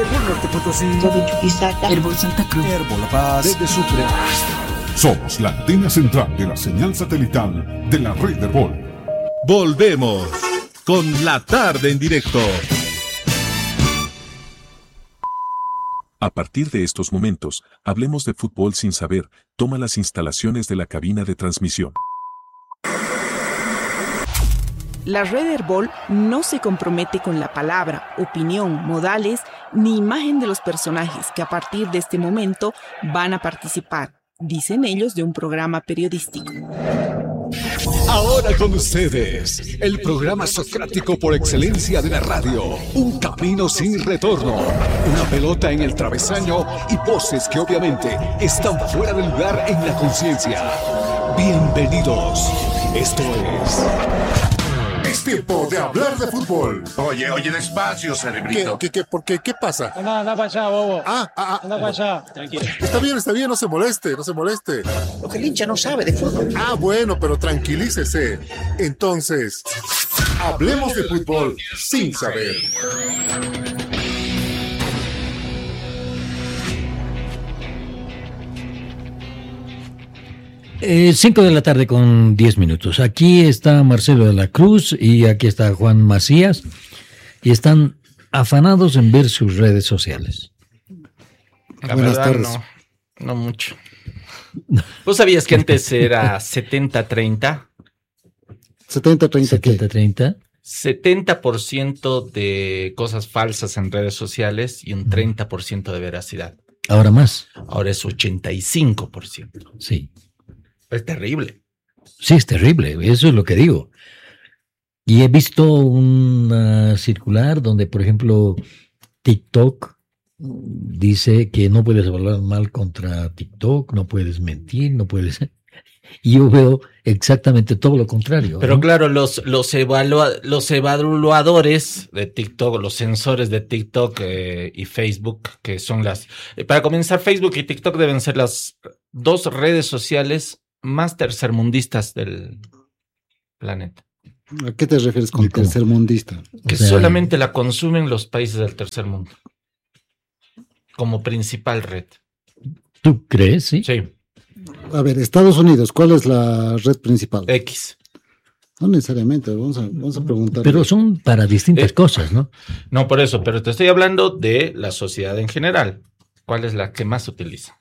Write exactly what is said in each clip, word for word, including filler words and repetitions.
Herbol Norte Potosí, de Chuquisaca, Herbol Santa Cruz, Herbol La Paz, desde Sucre. Somos la antena central de la señal satelital de la red Herbol. Volvemos con La Tarde en Directo. A partir de estos momentos, Hablemos de Fútbol Sin Saber, toma las instalaciones de la cabina de transmisión. La red Herbol no se compromete con la palabra, opinión, modales ni imagen de los personajes que a partir de este momento van a participar, dicen ellos, de un programa periodístico. Ahora con ustedes, el programa socrático por excelencia de la radio. Un camino sin retorno, una pelota en el travesaño y voces que obviamente están fuera de lugar en la conciencia. Bienvenidos. Esto es... Es tiempo de hablar de fútbol. Oye, oye, despacio, cerebrito. ¿Qué, qué, qué, por qué? ¿Qué pasa? Anda, anda para allá, bobo. Ah, ah, ah. Anda para allá, tranquilo. Está bien, está bien, no se moleste, no se moleste. Lo que el hincha no sabe de fútbol. Ah, bueno, pero tranquilícese. Entonces, hablemos de fútbol sin saber. Eh, cinco de la tarde con diez minutos. Aquí está Marcelo de la Cruz y aquí está Juan Macías y están afanados en ver sus redes sociales. La Buenas verdad, tardes. No, no mucho. ¿Vos sabías que antes era setenta treinta? setenta treinta. setenta treinta. setenta por ciento de cosas falsas en redes sociales y un treinta por ciento de veracidad. Ahora más. Ahora es ochenta y cinco por ciento. Sí. Es terrible. Sí, es terrible, eso es lo que digo. Y he visto una circular donde, por ejemplo, TikTok dice que no puedes hablar mal contra TikTok, no puedes mentir, no puedes... Y yo veo exactamente todo lo contrario. Pero ¿no? claro, los, los, evalua- los evaluadores de TikTok, los sensores de TikTok eh, y Facebook, que son las... eh, para comenzar, Facebook y TikTok deben ser las dos redes sociales más tercermundistas del planeta. ¿A qué te refieres con tercermundista? Que O sea, solamente la consumen los países del tercer mundo. Como principal red. ¿Tú crees? Sí. Sí. A ver, Estados Unidos, ¿cuál es la red principal? X. No necesariamente, vamos a, vamos a preguntar. Pero son para distintas Eh, cosas, ¿no? No, por eso, pero te estoy hablando de la sociedad en general. ¿Cuál es la que más se utiliza?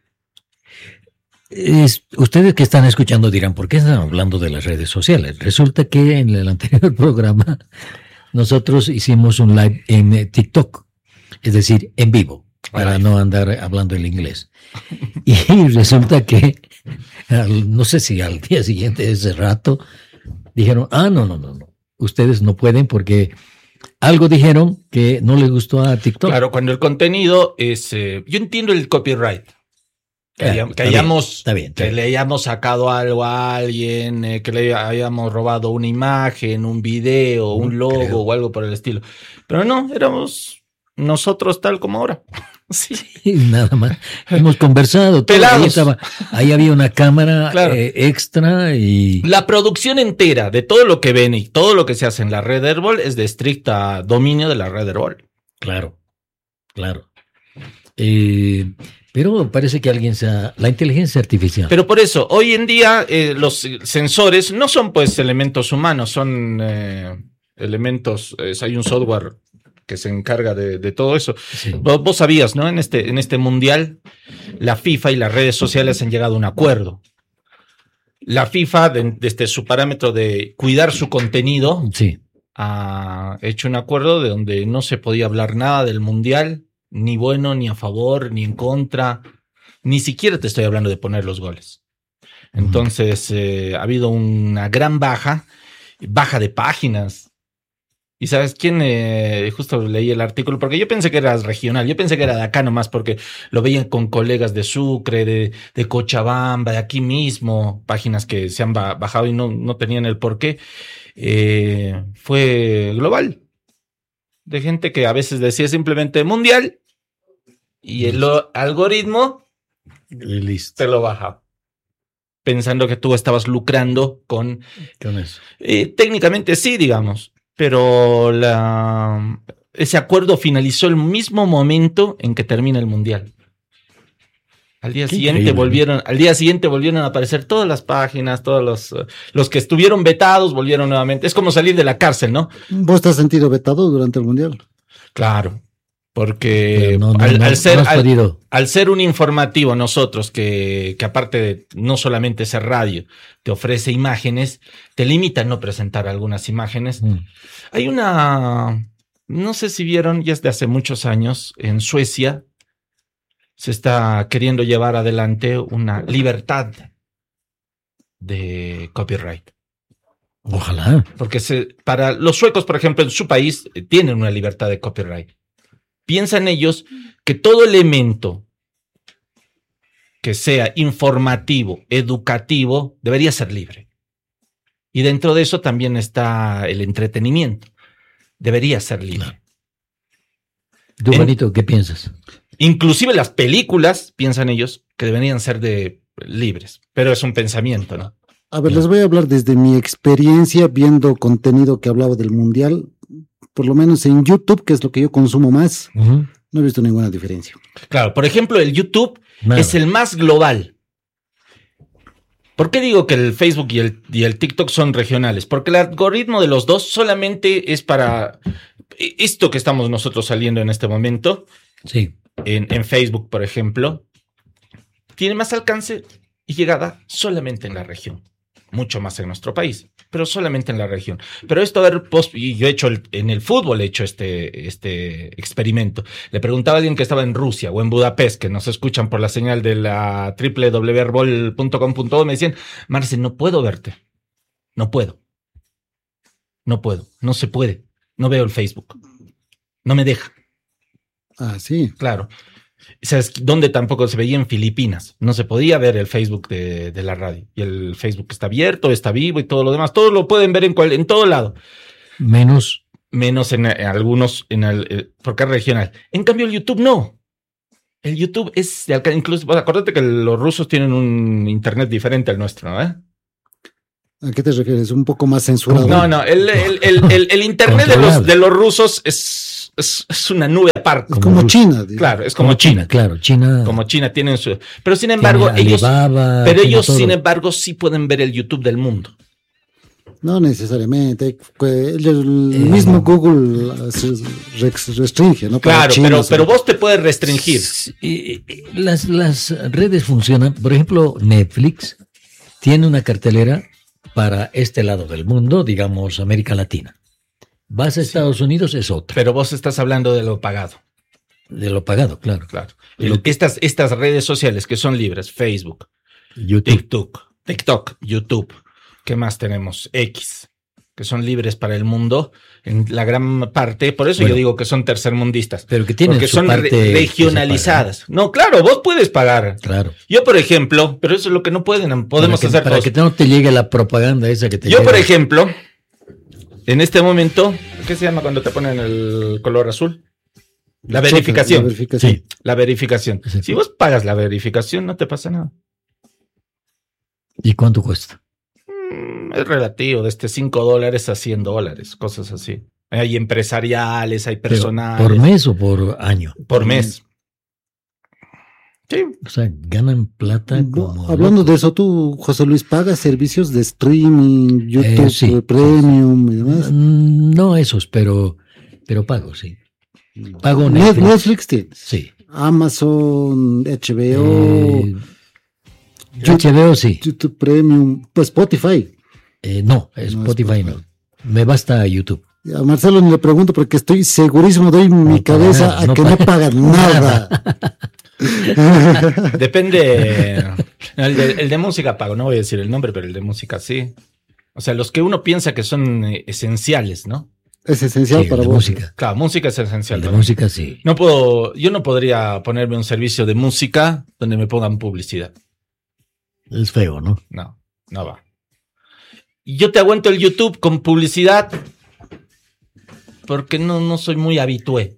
Es, ustedes que están escuchando dirán, ¿por qué están hablando de las redes sociales? Resulta que en el anterior programa nosotros hicimos un live en eh, TikTok, es decir, en vivo, para no andar hablando el inglés. Y resulta que, al, no sé si al día siguiente de ese rato, dijeron, ah, no, no, no, no, ustedes no pueden porque algo dijeron que no les gustó a TikTok. Claro, cuando el contenido es... Eh, yo entiendo el copyright. Que, Ah, haya- que está bien, hayamos, está bien, está que bien. le hayamos sacado algo a alguien, eh, que le hayamos robado una imagen, un video, un logo creo. o algo por el estilo. Pero no, éramos nosotros tal como ahora. Sí. Y nada más. Hemos conversado. todo. Pelados. Ahí, estaba, ahí había una cámara Claro. eh, extra y... La producción entera de todo lo que ven y todo lo que se hace en la red Herbol es de estricta dominio de la red Herbol. Claro, claro. Eh, pero parece que alguien se ha... La inteligencia artificial. Pero por eso, hoy en día eh, los sensores no son pues elementos humanos, son eh, elementos, eh, hay un software que se encarga de, de todo eso. Sí. Vos, vos sabías, ¿no? En este, en este mundial, la FIFA y las redes sociales han llegado a un acuerdo. La FIFA, de- desde su parámetro de cuidar su contenido, Sí. ha hecho un acuerdo de donde no se podía hablar nada del mundial, ni bueno, ni a favor, ni en contra. Ni siquiera te estoy hablando de poner los goles. Entonces, eh, ha habido una gran baja, baja de páginas. ¿Y sabes quién? Eh, justo leí el artículo, porque yo pensé que era regional, yo pensé que era de acá nomás, porque lo veían con colegas de Sucre, de, de Cochabamba, de aquí mismo, páginas que se han ba- bajado y no, no tenían el porqué. Eh, fue global, de gente que a veces decía simplemente mundial, y el o- algoritmo Listo. te lo baja, pensando que tú estabas lucrando con... Con eso. Eh, técnicamente sí, digamos, pero la, ese acuerdo finalizó el mismo momento en que termina el Mundial. Al día Qué siguiente increíble. volvieron, al día siguiente volvieron a aparecer todas las páginas, todos los, uh, los que estuvieron vetados volvieron nuevamente. Es como salir de la cárcel, ¿no? ¿Vos te has sentido vetado durante el Mundial? Claro, porque Pero no, no, al, no, al ser, no has al, podido. al ser un informativo nosotros que, que aparte de no solamente ser radio, te ofrece imágenes, te limita a no presentar algunas imágenes. Mm. Hay una, no sé si vieron, ya es de hace muchos años, en Suecia se está queriendo llevar adelante una libertad de copyright. Ojalá. Porque se, para los suecos, por ejemplo, en su país, eh, tienen una libertad de copyright. Piensan ellos que todo elemento que sea informativo, educativo, debería ser libre. Y dentro de eso también está el entretenimiento. Debería ser libre. Tú, En- Juanito, ¿qué piensas? Inclusive las películas, piensan ellos, que deberían ser de libres. Pero es un pensamiento, ¿no? A ver, les voy a hablar desde mi experiencia viendo contenido que hablaba del Mundial. Por lo menos en YouTube, que es lo que yo consumo más, Ujú. no he visto ninguna diferencia. Claro, por ejemplo, el YouTube Nada. es el más global. ¿Por qué digo que el Facebook y el, y el TikTok son regionales? Porque el algoritmo de los dos solamente es para esto que estamos nosotros saliendo en este momento, Sí. en, en Facebook, por ejemplo, tiene más alcance y llegada solamente en la región. Mucho más en nuestro país, pero solamente en la región. Pero esto, a ver, post, y yo he hecho el- en el fútbol, he hecho este, este experimento. Le preguntaba a alguien que estaba en Rusia o en Budapest, que nos escuchan por la señal de la doble u doble u doble u punto herbol punto com punto do, me decían, Marce, no puedo verte. No puedo. No puedo. No se puede. No veo el Facebook. No me deja. Ah, sí. Claro. ¿Sabes dónde tampoco se veía? En Filipinas. No se podía ver el Facebook de, de la radio. Y el Facebook está abierto, está vivo y todo lo demás. Todos lo pueden ver en, cual, en todo lado. Menos. Menos en, en algunos, en el, eh, porque es regional. En cambio, el YouTube no. El YouTube es de alcance. Incluso, pues, acuérdate que los rusos tienen un internet diferente al nuestro, ¿no? ¿Eh? ¿A qué te refieres? ¿Un poco más censurado? No, no. El, el, el, el, el internet de los, de los rusos es, es, es una nube aparte. Es como China. digo. Claro, es como, Como China. China, claro. China. Como China tienen su. Pero sin embargo, tiene ellos. Alibaba, Pero tiene ellos, todo. sin embargo, sí pueden ver el YouTube del mundo. No necesariamente. que El, el Eh, mismo Google eh, se rex- restringe, ¿no? Para Claro, China, pero, sí. pero vos te puedes restringir. Sí, eh, eh, Las, las redes funcionan. Por ejemplo, Netflix tiene una cartelera para este lado del mundo, digamos América Latina. Vas a Estados Unidos, es otra. Pero vos estás hablando de lo pagado. De lo pagado, claro. Claro. El- estas, estas redes sociales que son libres, Facebook, YouTube. TikTok, TikTok, YouTube. ¿Qué más tenemos? X, que son libres para el mundo en la gran parte. Por eso Bueno, yo digo que son tercermundistas. Pero que tienen Porque su son re- parte que se regionalizadas. No, claro, vos puedes pagar. Claro. Yo, por ejemplo, pero eso es lo que no pueden, podemos para que, hacer para todos. que no te llegue la propaganda esa que te Yo, llega. por ejemplo, en este momento, ¿qué se llama cuando te ponen el color azul? La Checa, verificación. la verificación. Sí. La verificación. Sí. Si vos pagas la verificación, no te pasa nada. ¿Y cuánto cuesta? Mm, Es relativo, desde cinco dólares a cien dólares, cosas así. Hay empresariales, hay Pero, personales. ¿por mes o por año? Por mes. Sí. O sea, ganan plata Bo- como... Hablando de eso, tú, José Luis, ¿pagas servicios de streaming, YouTube Eh, sí. Premium y demás? Mm, No esos, pero, pero pago, sí. Pago Net- Netflix. Netflix tienes. Sí. Amazon, H B O, Eh, H B O sí. YouTube Premium, pues Spotify. Eh, no, No, Spotify Spotify. no. Me basta YouTube. A Marcelo ni le pregunto porque estoy segurísimo, doy mi No paga cabeza nada, a no que paga no pagan nada. Depende. El de, el de música pago, no voy a decir el nombre, pero el de música sí. O sea, los que uno piensa que son eh, esenciales, ¿no? Es esencial Sí, para de vos. música. Claro, música es esencial. El de para mí. música sí. No puedo, yo no podría ponerme un servicio de música donde me pongan publicidad. Es feo, ¿no? No, no va. Y yo te aguanto el YouTube con publicidad porque no, no soy muy habitué.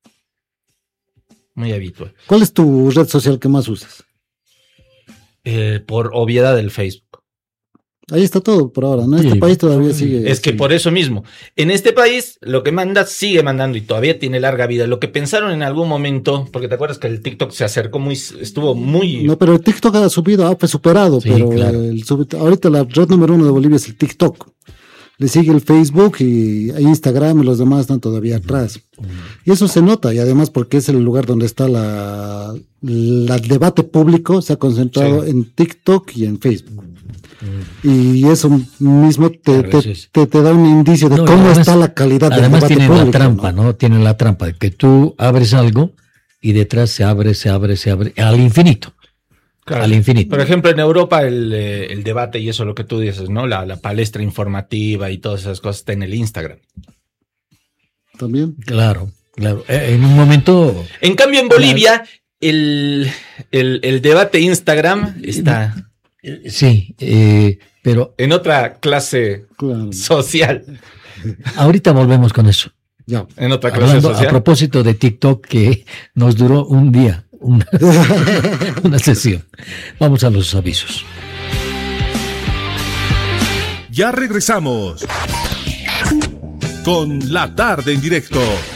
Muy habitué. ¿Cuál es tu red social que más usas? Eh, por obviedad del Facebook. Ahí está todo por ahora, ¿no? Este Sí. país todavía sigue. Es que sigue. por eso mismo, en este país lo que manda sigue mandando y todavía tiene larga vida. Lo que pensaron en algún momento, porque te acuerdas que el TikTok se acercó muy, estuvo muy... No, pero el TikTok ha subido, ha fue superado, Sí, pero claro. el sub- ahorita la red número uno de Bolivia es el TikTok. Le sigue el Facebook y Instagram y los demás están todavía atrás. Y eso se nota, y además porque es el lugar donde está la, la el debate público, se ha concentrado Sí. en TikTok y en Facebook. Y eso mismo te, Claro, te, eso es. te- te da un indicio de No, y cómo además- está la calidad del Además debate tienen público. la trampa, ¿no? Tienen la trampa de que tú abres algo y detrás se abre, se abre, se abre al infinito. Claro. Al infinito. Por ejemplo, en Europa el, eh, el debate y eso lo que tú dices, ¿no? La, la palestra informativa y todas esas cosas está en el Instagram. También. Claro, claro. Eh, En un momento. En cambio, en Bolivia, el, el, el debate Instagram está eh, Sí, eh, pero en otra clase Claro. social. ahorita volvemos con eso. Ya. En otra clase Hablando a social. propósito de TikTok que nos duró un día, una, una sesión. Vamos a los avisos. Ya regresamos con La Tarde en Directo